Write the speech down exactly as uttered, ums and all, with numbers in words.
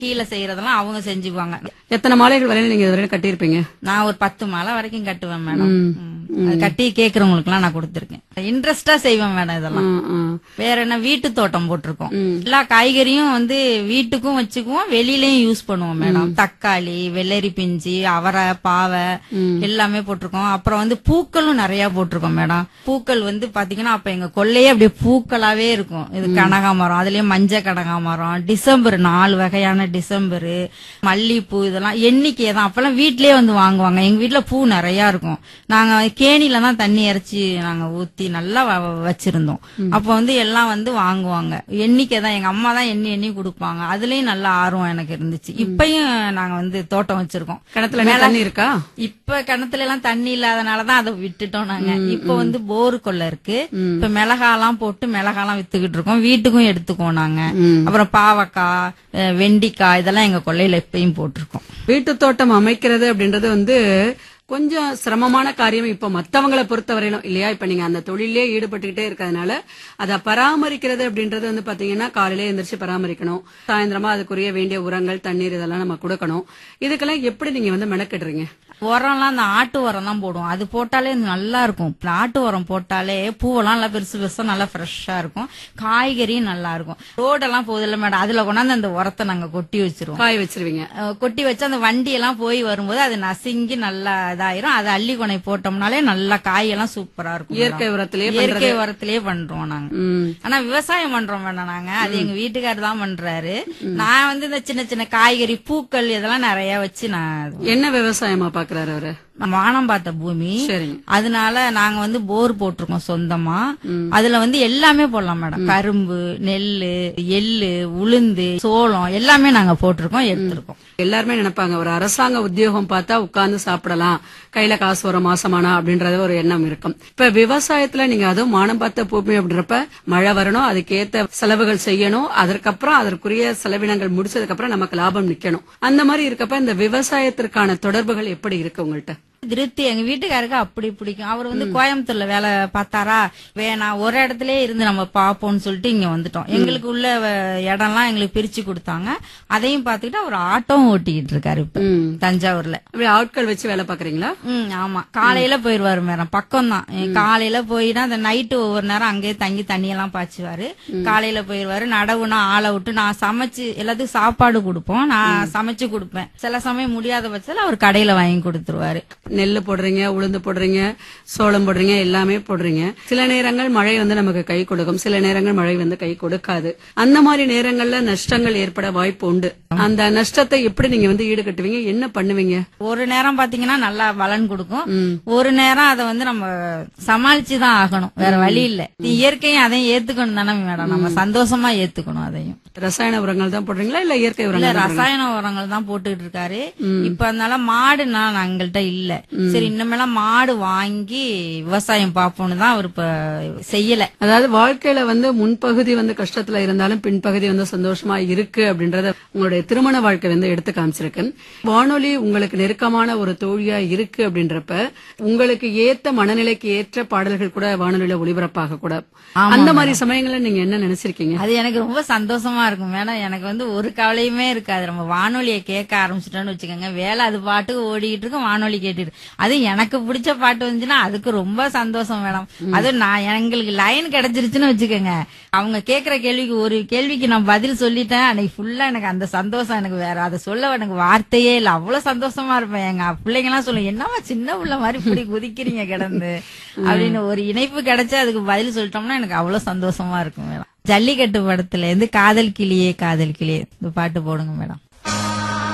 கீழே செய்யறதெல்லாம் அவங்க செஞ்சுக்குவாங்க. எத்தனை மாலைகள் வரையில நீங்க இதுவரை கட்டியிருப்பீங்க? நான் ஒரு பத்து மாலை வரைக்கும் கட்டுவேன் மேடம். அது கட்டி கேக்குறவங்களுக்கு எல்லாம் நான் கொடுத்திருக்கேன். இன்ட்ரெஸ்டா செய்வேன் மேடம் இதெல்லாம். வேற என்ன, வீட்டு தோட்டம் போட்டிருக்கோம். எல்லா காய்கறியும் வந்து வீட்டுக்கும் வச்சுக்குவோம், வெளியிலயும் யூஸ் பண்ணுவோம் மேடம். தக்காளி, வெள்ளரி பிஞ்சு, அவரை, பாவை எல்லாமே போட்டிருக்கோம். அப்புறம் வந்து பூக்களும் நிறைய போட்டிருக்கோம் மேடம். பூக்கள் வந்து பாத்தீங்கன்னா அப்ப எங்க கொள்ளையே அப்படியே பூக்களாவே இருக்கும். இது கனகாமரம், அதுலயும் மஞ்சள் கனகாமரம், டிசம்பர் நாலு வகையான டிசம்பர், மல்லிப்பூ, இதெல்லாம் எண்ணிக்கை தான். அப்பெல்லாம் வீட்லயே வந்து வாங்குவாங்க. எங்க வீட்டுல பூ நிறைய இருக்கும். நாங்க கேணில தான் தண்ணி இறைச்சி நாங்க ஊத்தி நல்லா வச்சிருந்தோம். அப்ப வந்து எல்லாம் வந்து வாங்குவாங்க. எண்ணிக்கை தான், எங்க அம்மா தான் எண்ணி எண்ணி கொடுப்பாங்க. அதுலயும் நல்ல ஆர்வம் எனக்கு இருந்துச்சு. இப்பயும் நாங்க வந்து தோட்டம் வச்சிருக்கோம். கிணத்துல தண்ணி இருக்கா? இப்ப கிணத்துல எல்லாம் தண்ணி இல்லாதனாலதான் அதை விட்டுட்டோம் நாங்க. இப்ப வந்து போரு கொள்ள இருக்கு. இப்ப மிளகாலாம் போட்டு மிளகாலாம் வித்துக்கிட்டு இருக்கோம். வீட்டுக்கும் எடுத்துக்குவோம் நாங்க. அப்புறம் பாவக்காய், வெண்டிக்காய் இதெல்லாம் எங்க கொள்ளையில இப்பயும் போட்டிருக்கோம். வீட்டு தோட்டம் அமைக்கிறது அப்படின்றது வந்து கொஞ்சம் சிரமமான காரியம் இப்ப மத்தவங்களை பொறுத்த வரையிலும் இல்லையா? இப்ப நீங்க அந்த தொழிலே ஈடுபட்டுக்கிட்டே இருக்கிறதுனால அதை பராமரிக்கிறது அப்படின்றது வந்து பாத்தீங்கன்னா காலையிலே எந்திரிச்சு பராமரிக்கணும், சாயந்தரமா அதுக்குரிய வேண்டிய உரங்கள், தண்ணீர் இதெல்லாம் நம்ம கொடுக்கணும். இதுக்கெல்லாம் எப்படி நீங்க வந்து மெனக்கிடுறீங்க? உரம்லாம் அந்த ஆட்டு உரம் தான் போடுவோம். அது போட்டாலே நல்லா இருக்கும். ஆட்டு உரம் போட்டாலே பூவெல்லாம் நல்லா பெருசு பெருசா நல்லா ஃப்ரெஷ்ஷா இருக்கும். காய்கறியும் நல்லா இருக்கும். ரோடெல்லாம் போதில்ல மேடம், அதுல கொண்டாந்து அந்த உரத்தை நாங்க கொட்டி வச்சிருவோம். காய வச்சிருவீங்க? கொட்டி வச்சு அந்த வண்டி எல்லாம் போய் வரும்போது அது நசுங்கி நல்லா இதாயிரும். அது அள்ளி கொனை போட்டோம்னாலே நல்லா காயெல்லாம் சூப்பரா இருக்கும். இயற்கை உரத்திலேயே இயற்கை உரத்திலேயே பண்றோம் நாங்க. ஆனா விவசாயம் பண்றோம் வேண்டாம் நாங்க, அது எங்க வீட்டுக்காரர் தான் பண்றாரு. நான் வந்து இந்த சின்ன சின்ன காய்கறி, பூக்கள் இதெல்லாம் நிறைய வச்சு நான். என்ன விவசாயமா பாக்குறாரு அவரு? வானம் பார்த்த பூமி, அதனால நாங்க வந்து போர் போட்டிருக்கோம் சொந்தமா. அதுல வந்து எல்லாமே போடலாம் மேடம். கரும்பு, நெல்லு, எள்ளு, உளுந்து, சோளம் எல்லாமே நாங்க போட்டிருக்கோம், எடுத்திருக்கோம். எல்லாருமே நினைப்பாங்க ஒரு அரசாங்க உத்தியோகம் பார்த்தா உட்கார்ந்து சாப்பிடலாம், கையில காசு வர மாசமானா அப்படின்றது ஒரு எண்ணம் இருக்கும். இப்ப விவசாயத்துல நீங்க அதுவும் வானம் பார்த்த பூமி அப்படின்றப்ப மழை வரணும், அதுக்கேத்த செலவுகள் செய்யணும், அதற்கப்புறம் அதற்குரிய செலவினங்கள் முடிச்சதுக்கு அப்புறம் நமக்கு லாபம் நிக்கணும். அந்த மாதிரி இருக்கப்ப இந்த விவசாயத்திற்கான தொடர்புகள் எப்படி இருக்கு உங்கள்கிட்ட? திருப்தி எங்க வீட்டுக்காருக்கு அப்படி பிடிக்கும். அவர் வந்து கோயம்புத்தூர்ல வேலை பார்த்தாரா, வேணா ஒரு இடத்துல இருந்து நம்ம பாப்போம்னு சொல்லிட்டு இங்க வந்துட்டோம். எங்களுக்கு உள்ள இடம்லாம் எங்களுக்கு பிரிச்சு கொடுத்தாங்க. அதையும் பாத்துக்கிட்டு அவர் ஆட்டோவும் ஓட்டிக்கிட்டு இருக்காரு இப்ப தஞ்சாவூர்ல. ஆட்கள் வச்சு வேலை பாக்குறீங்களா? ம் ஆமா, காலையில போயிருவாரு மேடம். பக்கம் தான். காலையில போயினா அந்த நைட்டு ஒவ்வொரு நேரம் அங்கேயே தங்கி தண்ணியெல்லாம் பாய்ச்சுவாரு. காலையில போயிருவாரு. நடவுனா ஆளை விட்டு நான் சமைச்சு எல்லாத்துக்கும் சாப்பாடு கொடுப்போம், நான் சமைச்சு கொடுப்பேன். சில சமயம் முடியாத பட்சத்துல அவர் கடையில வாங்கி கொடுத்துருவாரு. நெல்லு போடுறீங்க, உளுந்து போடுறீங்க, சோளம் போடுறீங்க, எல்லாமே போடுறீங்க. சில நேரங்கள் மழை வந்து நமக்கு கை கொடுக்கும், சில நேரங்கள் மழை வந்து கை கொடுக்காது. அந்த மாதிரி நேரங்கள்ல நஷ்டங்கள் ஏற்பட வாய்ப்பு உண்டு. அந்த நஷ்டத்தை எப்படி நீங்க வந்து ஈடுகட்டுவீங்க, என்ன பண்ணுவீங்க? ஒரு நேரம் பாத்தீங்கன்னா நல்லா பலன் கொடுக்கும், ஒரு நேரம் அதை வந்து நம்ம சமாளிச்சுதான் ஆகணும், வேற வழி இல்ல. இயற்கையும் அதையும் ஏத்துக்கணும் தானே மேடம், நம்ம சந்தோஷமா ஏத்துக்கணும் அதையும். ரசாயன உரங்கள் தான் போடுறீங்களா இல்ல இயற்கை உரங்கள்? ரசாயன உரங்கள் தான் போட்டுக்கிட்டு இருக்காரு. இப்ப அதனால மாடுனா எங்கள்கிட்ட இல்ல. சரி இன்னமெல்லாம் மாடு வாங்கி விவசாயம் பாப்போம்னு தான் அவர் இப்ப செய்யல. அதாவது வாழ்க்கையில வந்து முன்பகுதி வந்து கஷ்டத்துல இருந்தாலும் பின்பகுதி வந்து சந்தோஷமா இருக்கு அப்படின்றத உங்களுடைய திருமண வாழ்க்கை வந்து எடுத்து காமிச்சிருக்கு. வானொலி உங்களுக்கு நெருக்கமான ஒரு தோழியா இருக்கு அப்படின்றப்ப உங்களுக்கு ஏத்த மனநிலைக்கு ஏற்ற பாடல்கள் கூட வானொலியில ஒளிபரப்பாக கூட, அந்த மாதிரி சமயங்கள்ல நீங்க என்ன நினைச்சிருக்கீங்க? அது எனக்கு ரொம்ப சந்தோஷமா இருக்கும் மேடம். எனக்கு வந்து ஒரு கவலையுமே இருக்காது. நம்ம வானொலியை கேட்க ஆரம்பிச்சிட்டோம்னு வச்சுக்கோங்க, வேலை அது பாட்டுக்கு ஓடிக்கிட்டு இருக்கும், வானொலி கேட்டுட்டு. அது எனக்கு பிடிச்ச பாட்டு வந்துச்சுன்னா அதுக்கு ரொம்ப சந்தோஷம் மேடம். அது நான் எங்களுக்கு லைன் கிடைச்சிருச்சுன்னு வச்சுக்கோங்க, அவங்க கேக்குற கேள்விக்கு ஒரு கேள்விக்கு நான் பதில் சொல்லிட்டேன், அன்னைக்கு ஃபுல்லா எனக்கு அந்த சந்தோஷம் எனக்கு வேற அதை சொல்ல எனக்கு வார்த்தையே இல்ல. அவ்வளவு சந்தோஷமா இருப்பேன். எங்க பிள்ளைங்க எல்லாம் சொல்லுங்க, என்னவா சின்ன உள்ள மாதிரி இப்படி குதிக்கிறீங்க கிடந்து அப்படின்னு. ஒரு இணைப்பு கிடைச்சு அதுக்கு பதில் சொல்லிட்டோம்னா எனக்கு அவ்வளவு சந்தோஷமா இருக்கும் மேடம். ஜல்லிக்கட்டு படத்துல இருந்து காதல் கிளியே காதல் கிளியே இந்த பாட்டு போடுங்க மேடம்.